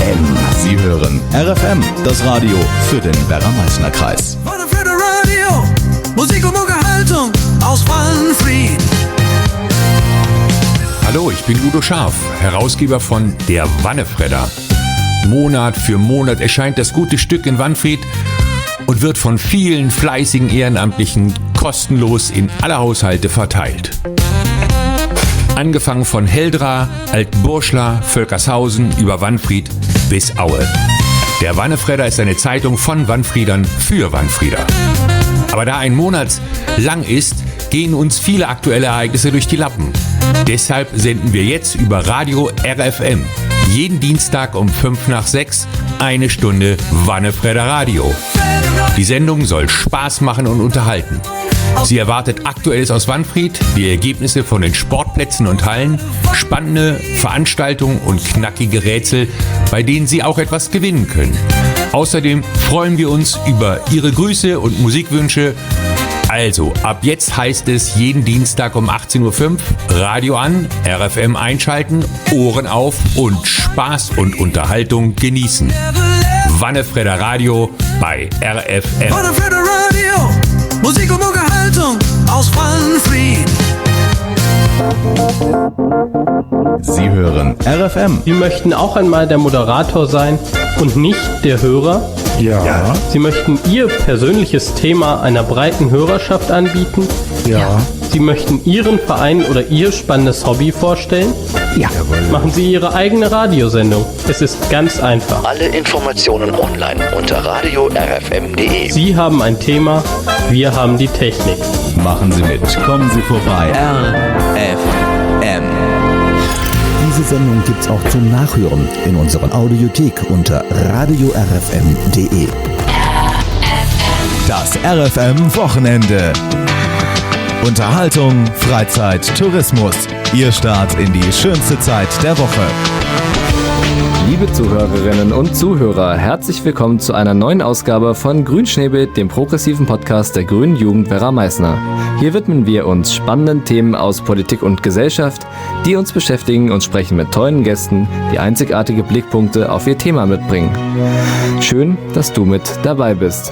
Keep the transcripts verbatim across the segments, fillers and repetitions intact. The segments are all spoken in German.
M. Sie hören R F M, das Radio für den Werra-Meißner-Kreis. Wannefredder Radio, Musik und Unterhaltung aus Wannfried. Hallo, ich bin Udo Scharf, Herausgeber von Der Wannefredder. Monat für Monat erscheint das gute Stück in Wannfried und wird von vielen fleißigen Ehrenamtlichen kostenlos in alle Haushalte verteilt. Angefangen von Heldra, Altburschla, Völkershausen über Wannfried bis Aue. Der Wannefredder ist eine Zeitung von Wannfriedern für Wannfrieder. Aber da ein Monat lang ist, gehen uns viele aktuelle Ereignisse durch die Lappen. Deshalb senden wir jetzt über Radio R F M jeden Dienstag um fünf nach sechs eine Stunde Wannefredder Radio. Die Sendung soll Spaß machen und unterhalten. Sie erwartet Aktuelles aus Wannfried, die Ergebnisse von den Sportplätzen und Hallen, spannende Veranstaltungen und knackige Rätsel, bei denen Sie auch etwas gewinnen können. Außerdem freuen wir uns über Ihre Grüße und Musikwünsche. Also, ab jetzt heißt es jeden Dienstag um achtzehn Uhr fünf Radio an, R F M einschalten, Ohren auf und Spaß und Unterhaltung genießen. Wannefredder Radio bei R F M. Wannefredder Radio, Musik und Unterhaltung aus Wannfried. Sie hören R F M. Sie möchten auch einmal der Moderator sein und nicht der Hörer? Ja. ja. Sie möchten Ihr persönliches Thema einer breiten Hörerschaft anbieten? Ja. Sie möchten Ihren Verein oder Ihr spannendes Hobby vorstellen? Ja. Machen Sie Ihre eigene Radiosendung. Es ist ganz einfach. Alle Informationen online unter radio r f m punkt d e. Sie haben ein Thema, wir haben die Technik. Machen Sie mit, kommen Sie vorbei. R F M. Diese Sendung gibt's auch zum Nachhören in unserer Audiothek unter radio r f m punkt d e. Das R F M Wochenende. Unterhaltung, Freizeit, Tourismus. Ihr Start in die schönste Zeit der Woche. Liebe Zuhörerinnen und Zuhörer, herzlich willkommen zu einer neuen Ausgabe von Grünschnäbel, dem progressiven Podcast der Grünen Jugend Werra-Meißner. Hier widmen wir uns spannenden Themen aus Politik und Gesellschaft, die uns beschäftigen, und sprechen mit tollen Gästen, die einzigartige Blickpunkte auf ihr Thema mitbringen. Schön, dass du mit dabei bist.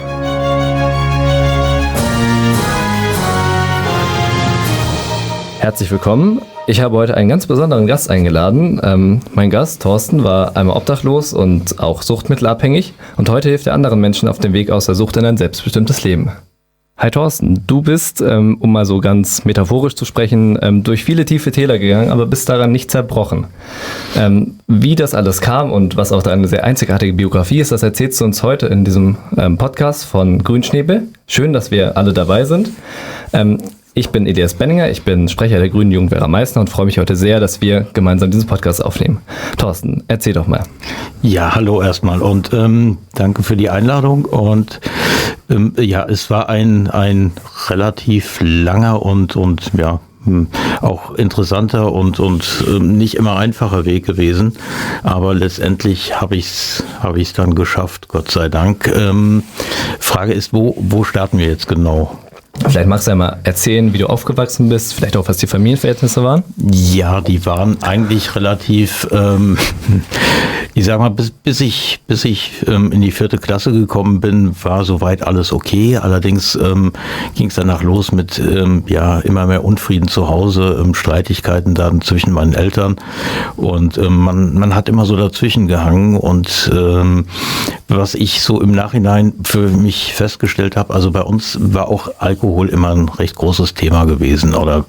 Herzlich willkommen. Ich habe heute einen ganz besonderen Gast eingeladen. Ähm, mein Gast, Thorsten, war einmal obdachlos und auch suchtmittelabhängig. Und heute hilft er anderen Menschen auf dem Weg aus der Sucht in ein selbstbestimmtes Leben. Hi Thorsten, du bist, ähm, um mal so ganz metaphorisch zu sprechen, ähm, durch viele tiefe Täler gegangen, aber bist daran nicht zerbrochen. Ähm, wie das alles kam und was auch deine sehr einzigartige Biografie ist, das erzählst du uns heute in diesem ähm, Podcast von Grünschnäbel. Schön, dass wir alle dabei sind. Ähm, Ich bin Elias Benninger, ich bin Sprecher der Grünen Jugend Werra-Meißner und freue mich heute sehr, dass wir gemeinsam diesen Podcast aufnehmen. Thorsten, erzähl doch mal. Ja, hallo erstmal und ähm, danke für die Einladung. Und ähm, ja, es war ein, ein relativ langer und, und ja, auch interessanter und, und ähm, nicht immer einfacher Weg gewesen. Aber letztendlich habe ich es hab ich's dann geschafft, Gott sei Dank. Ähm, Frage ist, wo, wo starten wir jetzt genau? Vielleicht magst du ja mal erzählen, wie du aufgewachsen bist, vielleicht auch, was die Familienverhältnisse waren? Ja, die waren eigentlich relativ, ähm, ich sag mal, bis, bis ich, bis ich ähm, in die vierte Klasse gekommen bin, war soweit alles okay. Allerdings ähm, ging es danach los mit ähm, ja immer mehr Unfrieden zu Hause, ähm, Streitigkeiten dann zwischen meinen Eltern. Und ähm, man, man hat immer so dazwischen gehangen. Und ähm, was ich so im Nachhinein für mich festgestellt habe, also bei uns war auch Alkohol immer ein recht großes Thema gewesen oder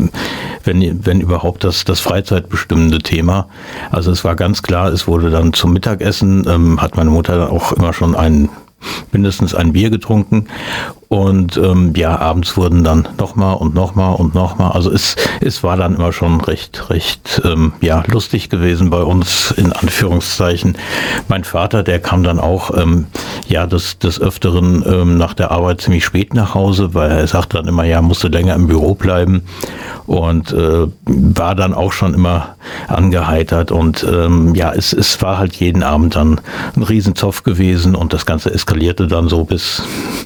wenn, wenn überhaupt das, das freizeitbestimmende Thema. Also es war ganz klar, es wurde dann zum Mittagessen, ähm, hat meine Mutter auch immer schon ein, mindestens ein Bier getrunken. Und ähm, ja, abends wurden dann nochmal und nochmal und nochmal. Also es, es war dann immer schon recht, recht ähm, ja, lustig gewesen bei uns, in Anführungszeichen. Mein Vater, der kam dann auch ähm, ja des, des Öfteren ähm, nach der Arbeit ziemlich spät nach Hause, weil er sagte dann immer, ja, musste länger im Büro bleiben. Und äh, war dann auch schon immer angeheitert. Und ähm, ja, es, es war halt jeden Abend dann ein Riesenzoff gewesen und das Ganze eskalierte dann so bis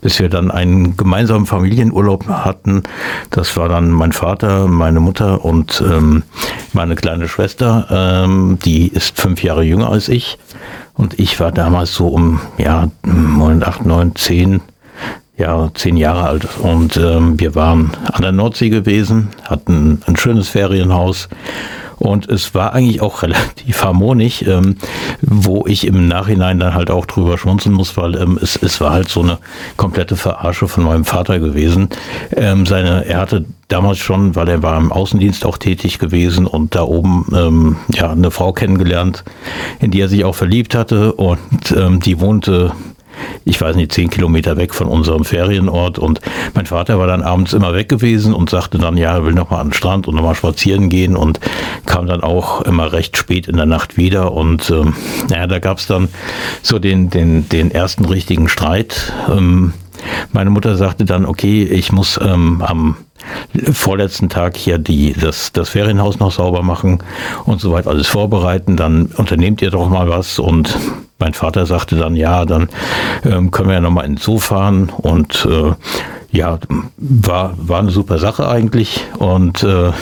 bis wir dann einen gemeinsamen Familienurlaub hatten. Das war dann mein Vater, meine Mutter und ähm, meine kleine Schwester. Ähm, die ist fünf Jahre jünger als ich. Und ich war damals so um, ja, acht, neun, zehn, ja, zehn Jahre alt. Und ähm, wir waren an der Nordsee gewesen, hatten ein schönes Ferienhaus. Und es war eigentlich auch relativ harmonisch, ähm, wo ich im Nachhinein dann halt auch drüber schmunzeln muss, weil ähm, es, es war halt so eine komplette Verarsche von meinem Vater gewesen. Ähm, seine, er hatte damals schon, weil er war im Außendienst auch tätig gewesen und da oben ähm, ja eine Frau kennengelernt, in die er sich auch verliebt hatte und ähm, die wohnte, ich weiß nicht, zehn Kilometer weg von unserem Ferienort und mein Vater war dann abends immer weg gewesen und sagte dann, ja, er will noch mal an den Strand und noch mal spazieren gehen und kam dann auch immer recht spät in der Nacht wieder und ähm, naja, da gab es dann so den, den, den ersten richtigen Streit. Ähm, meine Mutter sagte dann, okay, ich muss ähm, am vorletzten Tag hier die, das, das Ferienhaus noch sauber machen und soweit alles vorbereiten, dann unternehmt ihr doch mal was und mein Vater sagte dann, ja, dann ähm, können wir ja nochmal ins Zoo fahren und äh, ja, war, war eine super Sache eigentlich und äh,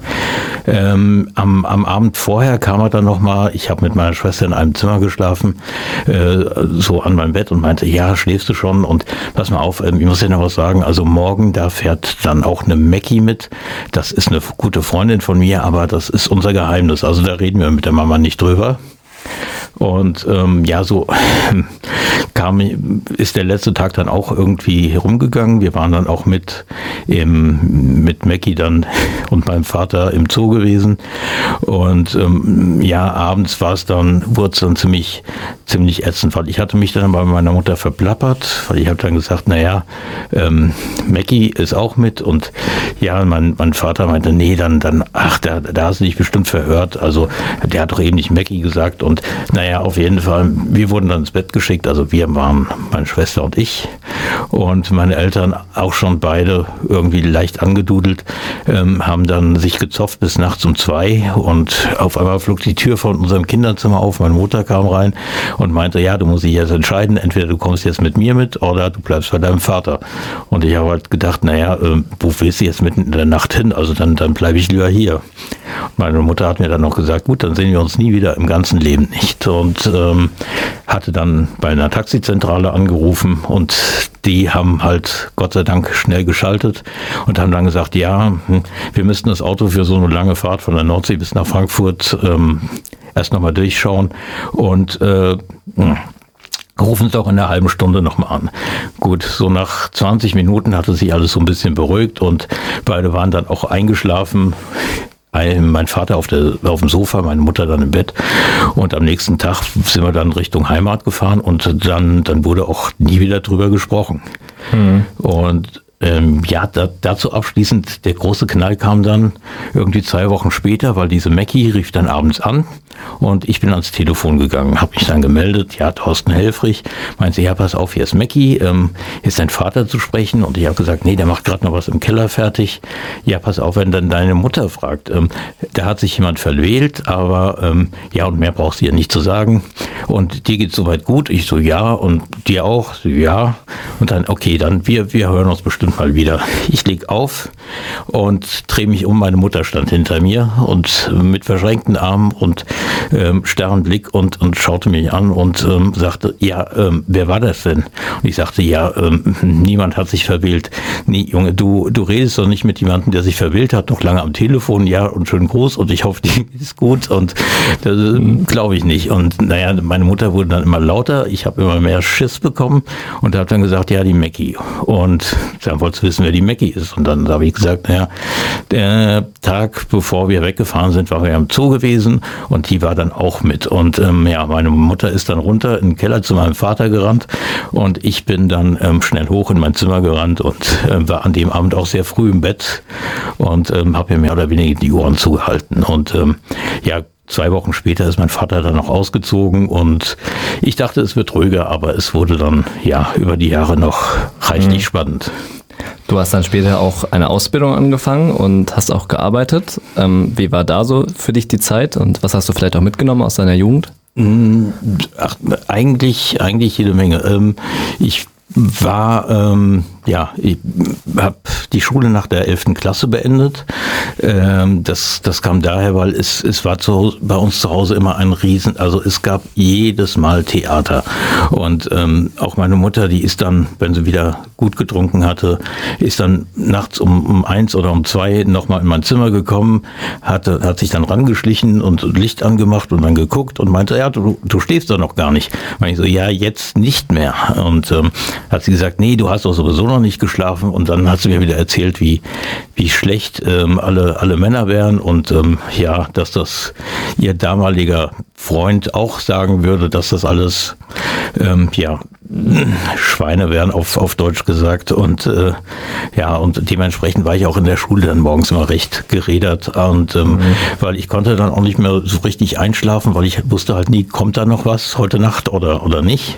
Ähm, am, am Abend vorher kam er dann nochmal, ich habe mit meiner Schwester in einem Zimmer geschlafen, äh, so an meinem Bett und meinte, ja, schläfst du schon? Und pass mal auf, ähm, ich muss dir noch was sagen, also morgen, da fährt dann auch eine Mackie mit, das ist eine gute Freundin von mir, aber das ist unser Geheimnis, also da reden wir mit der Mama nicht drüber. Und ähm, ja, so kam, ist der letzte Tag dann auch irgendwie herumgegangen. Wir waren dann auch mit im, mit Mackie dann und meinem Vater im Zoo gewesen. Und ähm, ja, abends war es dann, wurde es dann ziemlich, ziemlich ätzend, weil ich hatte mich dann bei meiner Mutter verplappert, weil ich habe dann gesagt, naja, ähm, Mackie ist auch mit und ja, mein, mein Vater meinte, nee, dann, dann, ach, da, da hast du dich bestimmt verhört. Also der hat doch eben nicht Mackie gesagt und naja, auf jeden Fall, wir wurden dann ins Bett geschickt, also wir waren, meine Schwester und ich und meine Eltern auch schon beide irgendwie leicht angedudelt, ähm, haben dann sich gezopft bis nachts um zwei und auf einmal flog die Tür von unserem Kinderzimmer auf, meine Mutter kam rein und meinte, ja, du musst dich jetzt entscheiden, entweder du kommst jetzt mit mir mit oder du bleibst bei deinem Vater. Und ich habe halt gedacht, naja, äh, wo willst du jetzt mitten in der Nacht hin, also dann, dann bleibe ich lieber hier. Meine Mutter hat mir dann noch gesagt, gut, dann sehen wir uns nie wieder im ganzen Leben nicht. Und ähm, hatte dann bei einer Taxizentrale angerufen und die haben halt Gott sei Dank schnell geschaltet und haben dann gesagt, ja, wir müssten das Auto für so eine lange Fahrt von der Nordsee bis nach Frankfurt ähm, erst nochmal durchschauen und äh, rufen es auch in einer halben Stunde nochmal an. Gut, so nach zwanzig Minuten hatte sich alles so ein bisschen beruhigt und beide waren dann auch eingeschlafen. Mein Vater auf, der, auf dem Sofa, meine Mutter dann im Bett und am nächsten Tag sind wir dann Richtung Heimat gefahren und dann, dann wurde auch nie wieder drüber gesprochen. Mhm. Und ähm, ja, da, dazu abschließend, der große Knall kam dann irgendwie zwei Wochen später, weil diese Mackie rief dann abends an und ich bin ans Telefon gegangen, habe mich dann gemeldet, ja, Thorsten Helfrich, meinte sie, ja, pass auf, hier ist Mackie, ähm, ist dein Vater zu sprechen? Und ich habe gesagt, nee, der macht gerade noch was im Keller fertig. Ja, pass auf, wenn dann deine Mutter fragt, ähm, da hat sich jemand verwählt, aber ähm, ja, und mehr brauchst du ja nicht zu sagen. Und dir geht's soweit gut? Ich so, ja, und dir auch? So, ja. Und dann, okay, dann wir, wir hören uns bestimmt mal wieder. Ich leg auf und drehe mich um, meine Mutter stand hinter mir und mit verschränkten Armen und ähm, starren Blick und, und schaute mich an und ähm, sagte, ja, ähm, wer war das denn? Und ich sagte, ja, ähm, niemand hat sich verwählt. Nee, Junge, du, du redest doch nicht mit jemandem, der sich verwählt hat, noch lange am Telefon, ja, und schön groß und ich hoffe, die ist gut und das glaube ich nicht. Und naja, meine Mutter wurde dann immer lauter, ich habe immer mehr Schiss bekommen und habe dann gesagt, ja, die Mackie. Und dann wolltest du wissen, wer die Mackie ist. Und dann habe ich gesagt, naja, der Tag, bevor wir weggefahren sind, waren wir im Zoo gewesen und die war dann auch mit. Und ähm, ja, meine Mutter ist dann runter in den Keller zu meinem Vater gerannt und ich bin dann ähm, schnell hoch in mein Zimmer gerannt und äh, war an dem Abend auch sehr früh im Bett und ähm, habe mir mehr oder weniger die Ohren zugehalten. Und ähm, ja, zwei Wochen später ist mein Vater dann noch ausgezogen und ich dachte, es wird ruhiger, aber es wurde dann ja über die Jahre noch reichlich mhm. spannend. Du hast dann später auch eine Ausbildung angefangen und hast auch gearbeitet. Ähm, wie war da so für dich die Zeit und was hast du vielleicht auch mitgenommen aus deiner Jugend? Ach, eigentlich, eigentlich jede Menge. Ähm, ich war, ähm, ja, ich habe die Schule nach der elften Klasse beendet. Ähm, das, das kam daher, weil es, es war zu, bei uns zu Hause immer ein Riesen, also es gab jedes Mal Theater. Und ähm, auch meine Mutter, die ist dann, wenn sie wieder gut getrunken hatte, ist dann nachts um, um eins oder um zwei nochmal in mein Zimmer gekommen, hatte, hat sich dann rangeschlichen und Licht angemacht und dann geguckt und meinte, ja, du, du schläfst doch noch gar nicht. Und ich so, ja, jetzt nicht mehr. Und ähm, hat sie gesagt, nee, du hast doch sowieso noch nicht geschlafen. Und dann hat sie mir wieder erzählt, wie, wie schlecht ähm, alle, alle Männer wären und ähm, ja, dass das ihr damaliger Freund auch sagen würde, dass das alles, ähm, ja, Schweine wären auf, auf Deutsch gesagt. Und äh, ja, und dementsprechend war ich auch in der Schule dann morgens immer recht gerädert. Und ähm, mhm. weil ich konnte dann auch nicht mehr so richtig einschlafen, weil ich wusste halt nie, kommt da noch was heute Nacht oder, oder nicht.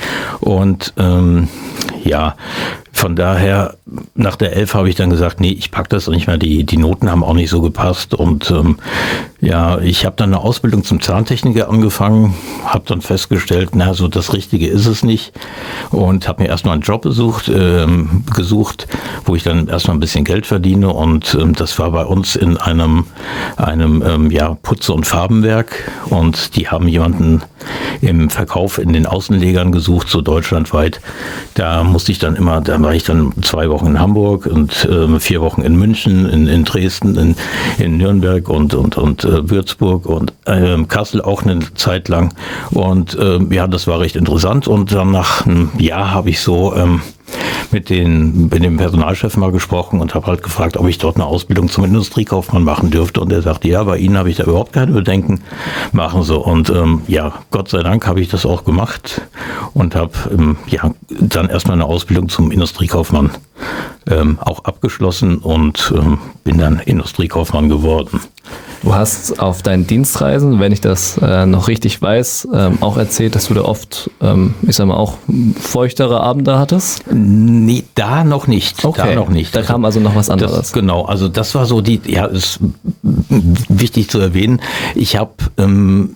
Und ähm, ja, von daher, nach der elf habe ich dann gesagt, nee, ich pack das nicht mehr. Die, die Noten haben auch nicht so gepasst. Und ähm, ja, ich habe dann eine Ausbildung zum Zahntechniker angefangen, habe dann festgestellt, na, so das Richtige ist es nicht. Und habe mir erstmal einen Job besucht, ähm, gesucht, wo ich dann erstmal ein bisschen Geld verdiene. Und ähm, das war bei uns in einem, einem ähm, ja, Putze- und Farbenwerk. Und die haben jemanden im Verkauf in den Außenlegern gesucht, so deutschlandweit. Da musste ich dann immer, da war ich dann zwei Wochen in Hamburg und äh, vier Wochen in München, in, in Dresden, in, in Nürnberg und, und, und äh, Würzburg und äh, Kassel auch eine Zeit lang. Und äh, ja, das war recht interessant. Und dann nach einem Jahr habe ich so ähm, mit, den, mit dem Personalchef mal gesprochen und habe halt gefragt, ob ich dort eine Ausbildung zum Industriekaufmann machen dürfte. Und er sagte, ja, bei Ihnen habe ich da überhaupt keine Bedenken, machen Sie. Und ähm, ja, Gott sei Dank habe ich das auch gemacht und habe ähm, ja, dann erstmal eine Ausbildung zum Industriekaufmann ähm, auch abgeschlossen und ähm, bin dann Industriekaufmann geworden. Du hast auf deinen Dienstreisen, wenn ich das äh, noch richtig weiß, ähm, auch erzählt, dass du da oft, ähm, ich sag mal, auch feuchtere Abende hattest? Nee, da noch nicht. Okay. Da noch nicht. Da kam also noch was anderes. Das, genau, also das war so die, ja, ist wichtig zu erwähnen. Ich habe ähm,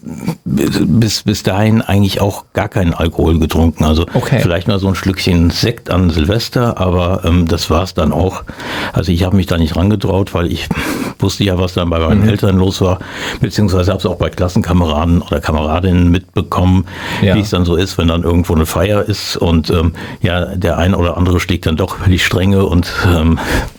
bis, bis dahin eigentlich auch gar keinen Alkohol getrunken. Also okay. Vielleicht mal so ein Schlückchen Sekt an Silvester, aber ähm, das war es dann auch. Also ich habe mich da nicht rangetraut, weil ich wusste ja, was dann bei meinen mhm. Eltern los war, beziehungsweise habe es auch bei Klassenkameraden oder Kameradinnen mitbekommen, ja. wie es dann so ist, wenn dann irgendwo eine Feier ist und ähm, ja, der ein oder andere schlägt dann doch über die Stränge und ähm,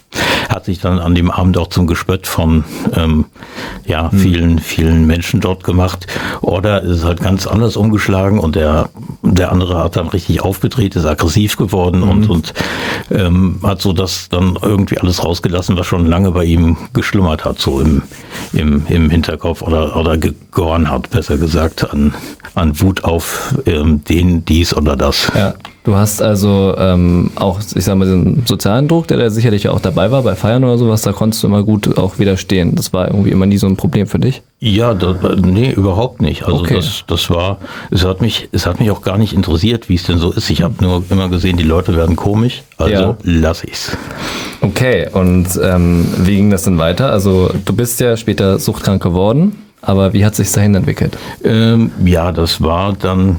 hat sich dann an dem Abend auch zum Gespött von ähm, ja, vielen, vielen Menschen dort gemacht. Oder ist es halt ganz anders umgeschlagen und der, der andere hat dann richtig aufgedreht, ist aggressiv geworden mhm. und, und ähm, hat so das dann irgendwie alles rausgelassen, was schon lange bei ihm geschlummert hat, so im, im, im Hinterkopf oder, oder gegoren hat, besser gesagt, an, an Wut auf ähm, den, dies oder das. Ja. Du hast also ähm, auch, ich sag mal, den sozialen Druck, der da sicherlich auch dabei war, bei Feiern oder sowas, da konntest du immer gut auch widerstehen. Das war irgendwie immer nie so ein Problem für dich? Ja, das, nee, überhaupt nicht. Also okay. das, das war, es hat mich, es hat mich auch gar nicht interessiert, wie es denn so ist. Ich habe nur immer gesehen, die Leute werden komisch, also ja. lass ich's. Okay, und ähm, wie ging das denn weiter? Also du bist ja später suchtkrank geworden, aber wie hat sich's dahin entwickelt? Ähm, ja, das war dann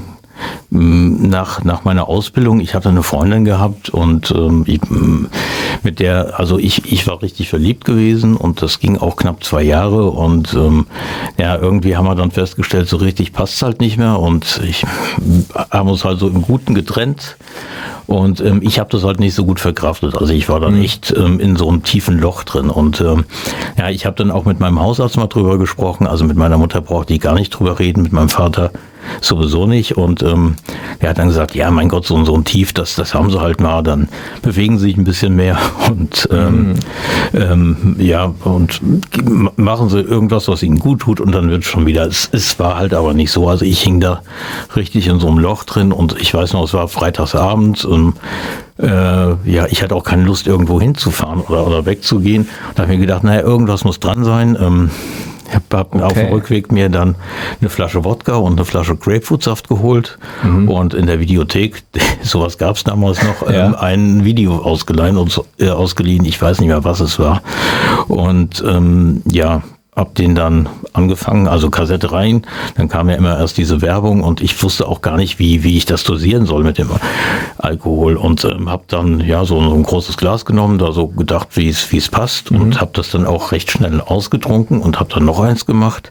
Nach, nach meiner Ausbildung, ich hatte eine Freundin gehabt und ähm, ich, mit der, also ich, ich war richtig verliebt gewesen und das ging auch knapp zwei Jahre und ähm, ja, irgendwie haben wir dann festgestellt, so richtig passt es halt nicht mehr und ich haben uns halt so im Guten getrennt und ähm, ich habe das halt nicht so gut verkraftet, also ich war dann echt ähm, in so einem tiefen Loch drin und ähm, ja, ich habe dann auch mit meinem Hausarzt mal drüber gesprochen, also mit meiner Mutter brauchte ich gar nicht drüber reden, mit meinem Vater sowieso nicht und ähm, er hat dann gesagt, ja mein Gott, so, so ein Tief, das, das haben sie halt mal, dann bewegen sie sich ein bisschen mehr und ähm, mhm. ähm, ja und machen sie irgendwas, was ihnen gut tut und dann wird es schon wieder, es, es war halt aber nicht so, also ich hing da richtig in so einem Loch drin und ich weiß noch, es war freitagsabends und äh, ja, ich hatte auch keine Lust irgendwo hinzufahren oder, oder wegzugehen und da habe ich mir gedacht, naja, irgendwas muss dran sein, ähm, ich habe okay. auf dem Rückweg mir dann eine Flasche Wodka und eine Flasche Grapefruitsaft geholt mhm. und in der Videothek, sowas gab es damals noch, ja. ähm, ein Video ausgeliehen und äh, ausgeliehen. Ich weiß nicht mehr, was es war. Und ähm, ja, hab den dann angefangen, also Kassette rein, dann kam ja immer erst diese Werbung und ich wusste auch gar nicht, wie, wie ich das dosieren soll mit dem Alkohol und ähm, habe dann ja so, so ein großes Glas genommen, da so gedacht, wie es wie es passt mhm. und habe das dann auch recht schnell ausgetrunken und habe dann noch eins gemacht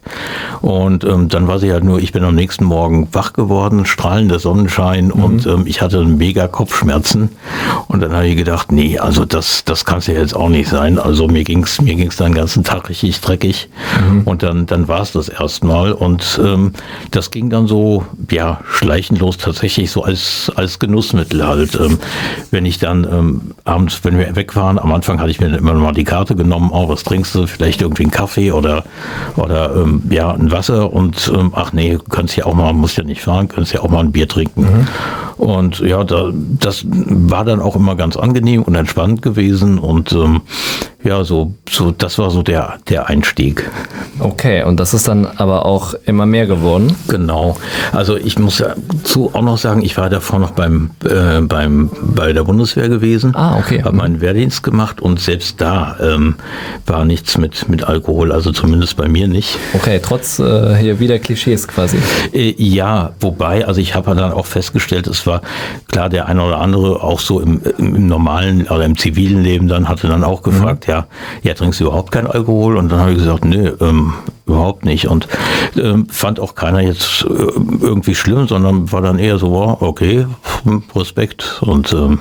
und ähm, dann war sie halt nur, ich bin am nächsten Morgen wach geworden, strahlender Sonnenschein mhm. und ähm, ich hatte mega Kopfschmerzen und dann habe ich gedacht, nee, also das, das kann es ja jetzt auch nicht sein, also mir ging's mir ging's dann den ganzen Tag richtig dreckig. Mhm. Und dann, dann war es das erstmal und ähm, das ging dann so, ja, schleichenlos tatsächlich so als, als Genussmittel halt. Ähm, wenn ich dann ähm, abends, wenn wir weg waren, am Anfang hatte ich mir dann immer mal die Karte genommen, oh, was trinkst du, vielleicht irgendwie einen Kaffee oder, oder ähm, ja, ein Wasser und ähm, ach nee, kannst ja auch mal, musst ja nicht fahren, kannst ja auch mal ein Bier trinken. Mhm. Und ja, da, das war dann auch immer ganz angenehm und entspannt gewesen und ähm, ja, so, so, das war so der, der Einstieg. Okay, und das ist dann aber auch immer mehr geworden? Genau. Also ich muss ja zu auch noch sagen, ich war davor noch beim, äh, beim, bei der Bundeswehr gewesen. Ah, okay. Habe meinen Wehrdienst gemacht und selbst da ähm, war nichts mit, mit Alkohol, also zumindest bei mir nicht. Okay, trotz äh, hier wieder Klischees quasi. Äh, ja, wobei, also ich habe dann auch festgestellt, es war klar, der eine oder andere auch so im, im, im normalen oder im zivilen Leben dann hatte dann auch gefragt, mhm. ja, ja, trinkst du überhaupt keinen Alkohol? Und dann habe ich gesagt, nee, ähm, überhaupt nicht. Und ähm, fand auch keiner jetzt äh, irgendwie schlimm, sondern war dann eher so, wow, okay, Respekt. Und ähm,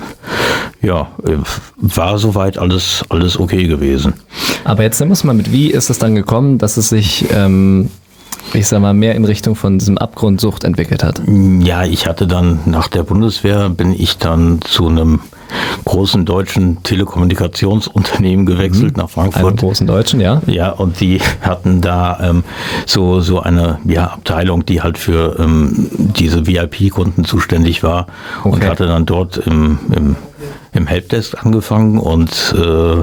ja, war soweit alles, alles okay gewesen. Aber jetzt nimm uns mal mit, wie ist es dann gekommen, dass es sich... Ähm ich sag mal, mehr in Richtung von diesem Abgrundsucht entwickelt hat? Ja, ich hatte dann nach der Bundeswehr, bin ich dann zu einem großen deutschen Telekommunikationsunternehmen gewechselt, mhm. nach Frankfurt. Einen großen deutschen, ja? Ja, und die hatten da ähm, so, so eine ja, Abteilung, die halt für ähm, diese V I P-Kunden zuständig war okay. und hatte dann dort im, im im Helpdesk angefangen und äh,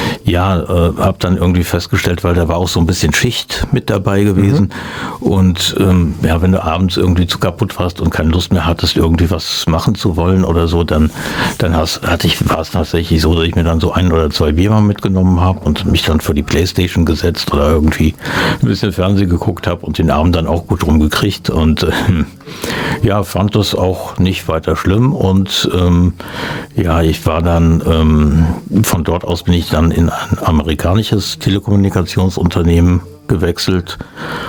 ja, äh, habe dann irgendwie festgestellt, weil da war auch so ein bisschen Schicht mit dabei gewesen mhm. und ähm, ja, wenn du abends irgendwie zu kaputt warst und keine Lust mehr hattest, irgendwie was machen zu wollen oder so, dann dann hast, hatte ich, war es tatsächlich so, dass ich mir dann so ein oder zwei Bier mal mitgenommen habe und mich dann vor die Playstation gesetzt oder irgendwie ein bisschen Fernsehen geguckt habe und den Abend dann auch gut rumgekriegt und äh, ja, fand das auch nicht weiter schlimm und ähm, ja, ich war dann, ähm, von dort aus bin ich dann in ein amerikanisches Telekommunikationsunternehmen gewechselt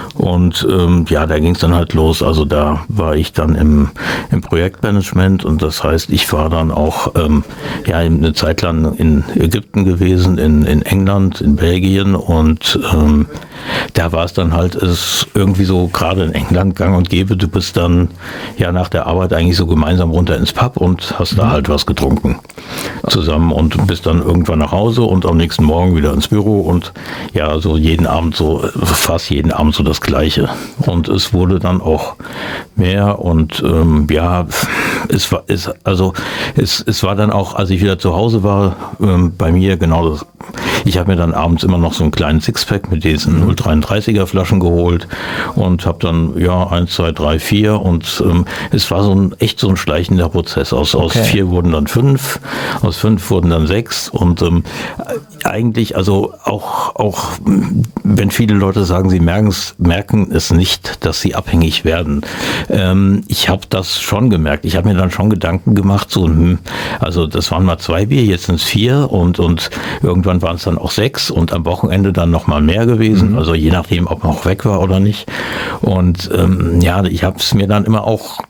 und ähm, ja, da ging es dann halt los. Also da war ich dann im, im Projektmanagement und das heißt, ich war dann auch ähm, ja eine Zeit lang in Ägypten gewesen, in, in England, in Belgien und ähm, da war es dann halt es irgendwie so gerade in England gang und gäbe, du bist dann ja nach der Arbeit eigentlich so gemeinsam runter ins Pub und hast da halt was getrunken zusammen und bist dann irgendwann nach Hause und am nächsten Morgen wieder ins Büro und ja, so jeden Abend so, fast jeden Abend so das Gleiche. Und es wurde dann auch mehr und ähm, ja, es war, es, also es, es war dann auch, als ich wieder zu Hause war, ähm, bei mir genau das. Ich habe mir dann abends immer noch so einen kleinen Sixpack mit diesen null Komma dreiunddreißiger Flaschen geholt und habe dann ja eins, zwei, drei, vier und ähm, es war so ein echt so ein schleichender Prozess. Aus, okay. aus vier wurden dann fünf, aus fünf wurden dann sechs und ähm, eigentlich, also auch, auch wenn viele Leute sagen, sie merken es, merken es nicht, dass sie abhängig werden. Ähm, ich habe das schon gemerkt. Ich habe mir dann schon Gedanken gemacht, so, hm, also das waren mal zwei Bier, jetzt sind es vier und, und irgendwann waren es dann auch sechs und am Wochenende dann noch mal mehr gewesen, mhm. also je nachdem, ob man auch weg war oder nicht. Und ähm, ja, ich habe es mir dann immer auch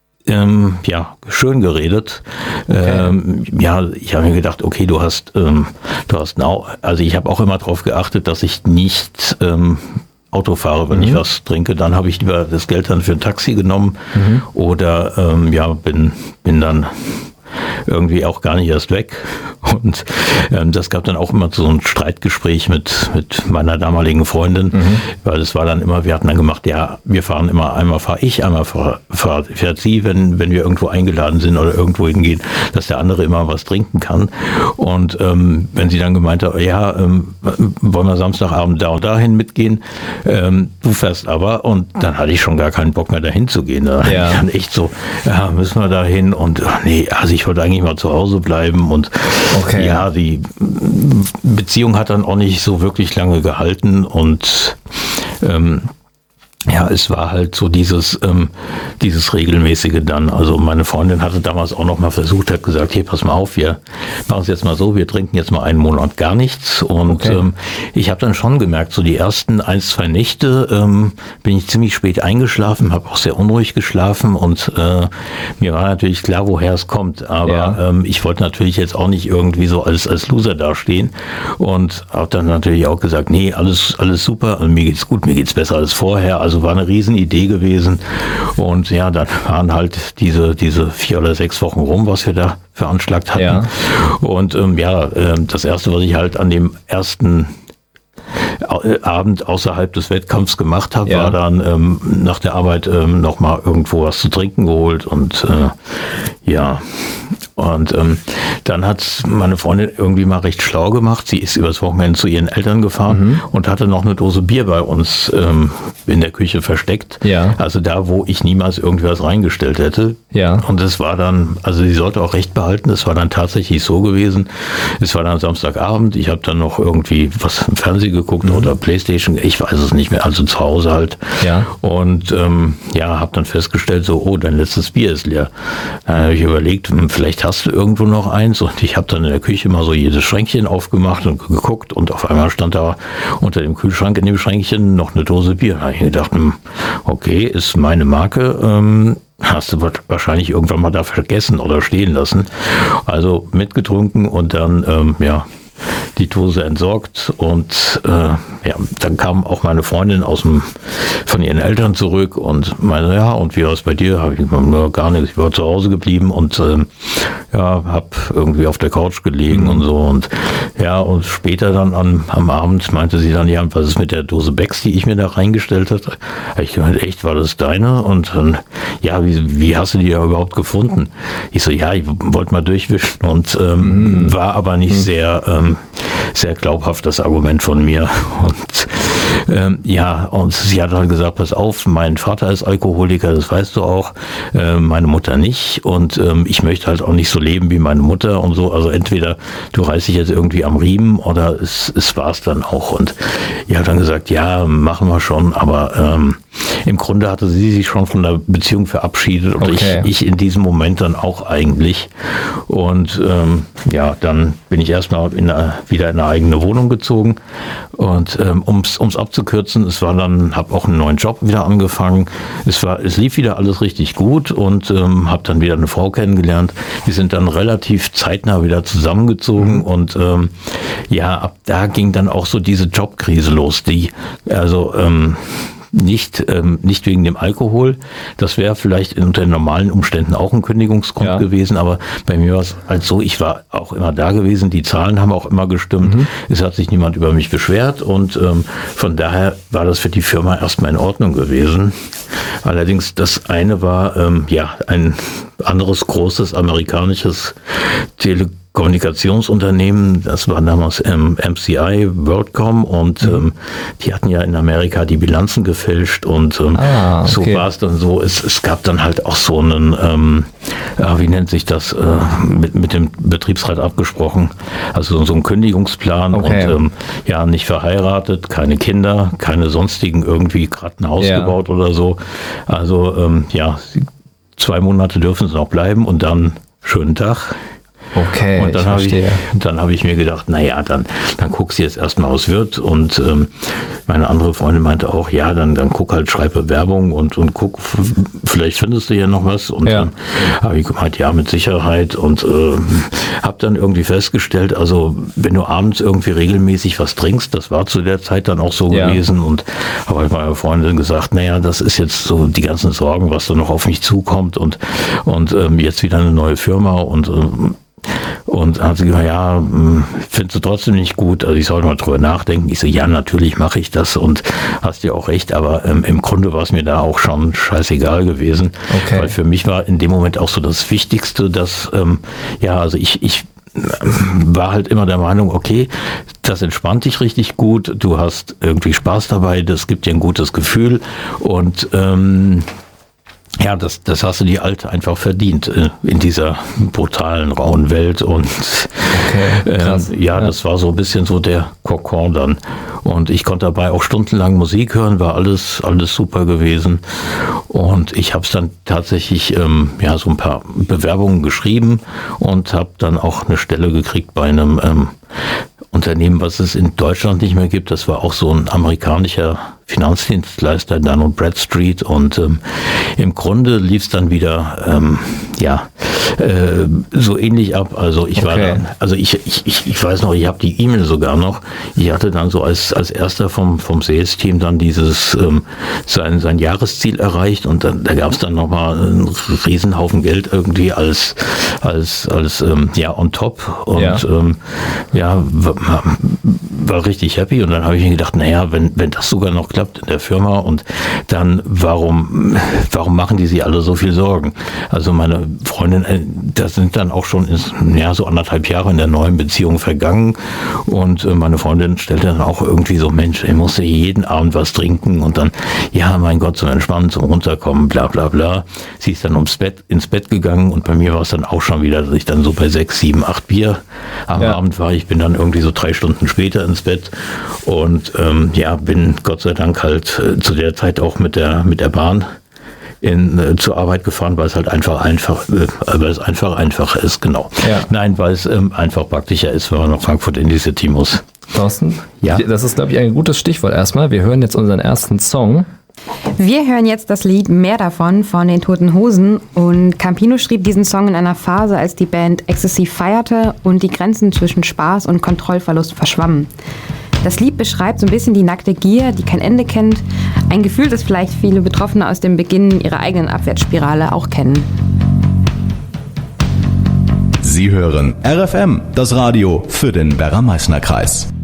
Ähm, ja, schön geredet. Okay. Ähm, ja, ich habe mir gedacht, okay, du hast, ähm, du hast, now, also ich habe auch immer darauf geachtet, dass ich nicht ähm, Auto fahre, wenn mhm. ich was trinke. Dann habe ich lieber das Geld dann für ein Taxi genommen mhm. oder ähm, ja, bin, bin dann irgendwie auch gar nicht erst weg. Und ähm, das gab dann auch immer so ein Streitgespräch mit, mit meiner damaligen Freundin, mhm. weil es war dann immer, wir hatten dann gemacht, ja, wir fahren immer, einmal fahre ich, einmal fahr, fahr, fährt sie, wenn, wenn wir irgendwo eingeladen sind oder irgendwo hingehen, dass der andere immer was trinken kann. Und ähm, wenn sie dann gemeint hat, ja, ähm, wollen wir Samstagabend da und dahin mitgehen, ähm, du fährst aber, und dann hatte ich schon gar keinen Bock mehr dahin zu gehen. Da ja. ich dann echt so, ja, müssen wir dahin und ach nee, also ich wollte eigentlich nicht mal zu Hause bleiben und Okay. ja, die Beziehung hat dann auch nicht so wirklich lange gehalten und ähm, ja, es war halt so dieses, ähm, dieses regelmäßige dann. Also meine Freundin hatte damals auch noch mal versucht, hat gesagt, hey, pass mal auf, wir machen es jetzt mal so, wir trinken jetzt mal einen Monat gar nichts. Und Okay. ähm, ich habe dann schon gemerkt, so die ersten ein, zwei Nächte ähm, bin ich ziemlich spät eingeschlafen, habe auch sehr unruhig geschlafen und äh, mir war natürlich klar, woher es kommt. Aber Ja. ähm, ich wollte natürlich jetzt auch nicht irgendwie so als, als Loser dastehen und habe dann natürlich auch gesagt, nee, alles, alles super und mir geht's gut, mir geht's besser als vorher. Also war eine Riesenidee gewesen. Und ja, dann waren halt diese, diese vier oder sechs Wochen rum, was wir da veranschlagt hatten. Ja. Und ähm, ja, äh, das erste, was ich halt an dem ersten Abend außerhalb des Wettkampfs gemacht habe, Ja. war dann ähm, nach der Arbeit ähm, nochmal irgendwo was zu trinken geholt und äh, ja, und ähm, dann hat meine Freundin irgendwie mal recht schlau gemacht. Sie ist übers Wochenende zu ihren Eltern gefahren Mhm. und hatte noch eine Dose Bier bei uns ähm, in der Küche versteckt. Ja. Also da, wo ich niemals irgendwas reingestellt hätte. Ja. Und es war dann, also sie sollte auch recht behalten, es war dann tatsächlich so gewesen. Es war dann Samstagabend, ich habe dann noch irgendwie was im Fernsehen geguckt Mhm. oder Playstation, ich weiß es nicht mehr, also zu Hause halt. Ja. Und ähm, ja, habe dann festgestellt, so, oh, dein letztes Bier ist leer. Dann habe ich überlegt, hm, vielleicht hast du irgendwo noch eins. Und ich habe dann in der Küche mal so jedes Schränkchen aufgemacht und geguckt. Und auf einmal stand da unter dem Kühlschrank in dem Schränkchen noch eine Dose Bier. Da habe ich gedacht, hm, okay, ist meine Marke. Ähm, hast du wahrscheinlich irgendwann mal da vergessen oder stehen lassen. Also mitgetrunken und dann, ähm, ja, die Dose entsorgt und äh, ja, dann kam auch meine Freundin aus dem, von ihren Eltern zurück und meinte, ja, und wie war es bei dir? Habe ich gesagt, nur gar nichts, ich war zu Hause geblieben und ähm, ja, habe irgendwie auf der Couch gelegen und so und ja, und später dann am, am Abend meinte sie dann, ja, was ist mit der Dose Becks, die ich mir da reingestellt habe? Habe ich gemeint, echt, war das deine? Und dann, ja, wie, wie hast du die ja überhaupt gefunden? Ich so, ja, ich wollte mal durchwischen und ähm, mm. war aber nicht mm. sehr ähm, sehr glaubhaft, das Argument von mir. Und ähm, ja, und sie hat dann gesagt, pass auf, mein Vater ist Alkoholiker, das weißt du auch, äh, meine Mutter nicht und ähm, ich möchte halt auch nicht so leben wie meine Mutter und so, also entweder du reißt dich jetzt irgendwie am Riemen oder es, es war es dann auch. Und ich habe dann gesagt, ja, machen wir schon, aber ähm, im Grunde hatte sie sich schon von der Beziehung verabschiedet und Okay. ich, ich in diesem Moment dann auch eigentlich. Und ähm, ja, dann bin ich erstmal in eine, wieder in eine eigene Wohnung gezogen. Und ähm, ums ums abzukürzen, es war dann, habe auch einen neuen Job wieder angefangen. Es war, es lief wieder alles richtig gut und ähm, habe dann wieder eine Frau kennengelernt. Wir sind dann relativ zeitnah wieder zusammengezogen mhm. und ähm, ja, ab da ging dann auch so diese Jobkrise los, die also ähm, Nicht, ähm, nicht wegen dem Alkohol. Das wäre vielleicht unter normalen Umständen auch ein Kündigungsgrund ja. gewesen, aber bei mir war es halt so, ich war auch immer da gewesen, die Zahlen haben auch immer gestimmt, mhm. es hat sich niemand über mich beschwert und ähm, von daher war das für die Firma erstmal in Ordnung gewesen. Allerdings das eine war ähm, ja ein anderes großes amerikanisches Telekom Kommunikationsunternehmen, das war damals ähm, M C I, WorldCom und mhm. ähm, die hatten ja in Amerika die Bilanzen gefälscht und ähm, ah, okay. so war es dann so, es, es gab dann halt auch so einen, ähm, ja, wie nennt sich das, äh, mit, mit dem Betriebsrat abgesprochen, also so einen Kündigungsplan okay. und ähm, ja, nicht verheiratet, keine Kinder, keine sonstigen irgendwie gerade ein Haus ja. gebaut oder so, also ähm, ja, zwei Monate dürfen sie noch bleiben und dann schönen Tag. Okay, und dann habe ich, dann habe ich mir gedacht, naja, dann, dann guckst du jetzt erstmal, was wird. Und ähm, meine andere Freundin meinte auch, ja, dann, dann guck halt, schreib Bewerbung und, und guck, vielleicht findest du ja noch was. Und ja. dann habe ich gemeint, ja, mit Sicherheit. Und äh, habe dann irgendwie festgestellt, also wenn du abends irgendwie regelmäßig was trinkst, das war zu der Zeit dann auch so ja. gewesen. Und habe ich meiner Freundin gesagt, naja, das ist jetzt so die ganzen Sorgen, was da noch auf mich zukommt. Und, und ähm, jetzt wieder eine neue Firma und ähm, Und hat sie gesagt, ja, findest du trotzdem nicht gut, also ich soll mal drüber nachdenken. Ich so, ja, natürlich mache ich das und hast ja auch recht, aber ähm, im Grunde war es mir da auch schon scheißegal gewesen, okay. weil für mich war in dem Moment auch so das Wichtigste, dass, ähm, ja, also ich, ich war halt immer der Meinung, okay, das entspannt dich richtig gut, du hast irgendwie Spaß dabei, das gibt dir ein gutes Gefühl und ähm, Ja, das, das hast du dir halt einfach verdient äh, in dieser brutalen, rauen Welt. Und okay, krass. äh, ja, das war so ein bisschen so der Kokon dann. Und ich konnte dabei auch stundenlang Musik hören, war alles, alles super gewesen. Und ich habe es dann tatsächlich ähm, ja so ein paar Bewerbungen geschrieben und habe dann auch eine Stelle gekriegt bei einem ähm, Unternehmen, was es in Deutschland nicht mehr gibt. Das war auch so ein amerikanischer Finanzdienstleister, Dun und Bradstreet. Und ähm, im Grunde lief es dann wieder ähm, ja äh, so ähnlich ab. Also ich okay. war dann, also ich, ich, ich, ich weiß noch, ich habe die E-Mail sogar noch. Ich hatte dann so als als erster vom vom Sales-Team dann dieses ähm, sein sein Jahresziel erreicht und dann da gab es dann nochmal einen Riesenhaufen Geld irgendwie als als als ähm, ja on top und ja, ähm, ja war, war richtig happy und dann habe ich mir gedacht, naja, wenn wenn das sogar noch klappt in der Firma und dann warum warum machen die sich alle so viel Sorgen? Also meine Freundin, das sind dann auch schon ja so anderthalb Jahre in der neuen Beziehung vergangen und meine Freundin stellte dann auch irgendwie so, Mensch, ich musste jeden Abend was trinken und dann, ja, mein Gott, zum Entspannen, zum Runterkommen, bla bla bla. Sie ist dann ums Bett, ins Bett gegangen und bei mir war es dann auch schon wieder, dass ich dann so bei sechs, sieben, acht Bier am ja. Abend war. Ich bin dann irgendwie so drei Stunden später ins Bett und ähm, ja, bin Gott sei Dank halt äh, zu der Zeit auch mit der mit der Bahn in, äh, zur Arbeit gefahren, weil es halt einfach einfach, äh, weil es einfach einfacher ist, genau. Ja. Nein, weil es ähm, einfach praktischer ist, wenn man nach Frankfurt in die City muss. Thorsten, ja. Das ist, glaube ich, ein gutes Stichwort erstmal. Wir hören jetzt unseren ersten Song. Wir hören jetzt das Lied Mehr davon von den Toten Hosen und Campino schrieb diesen Song in einer Phase, als die Band exzessiv feierte und die Grenzen zwischen Spaß und Kontrollverlust verschwammen. Das Lied beschreibt so ein bisschen die nackte Gier, die kein Ende kennt. Ein Gefühl, das vielleicht viele Betroffene aus dem Beginn ihrer eigenen Abwärtsspirale auch kennen. Sie hören R F M, das Radio für den Werra-Meißner-Kreis.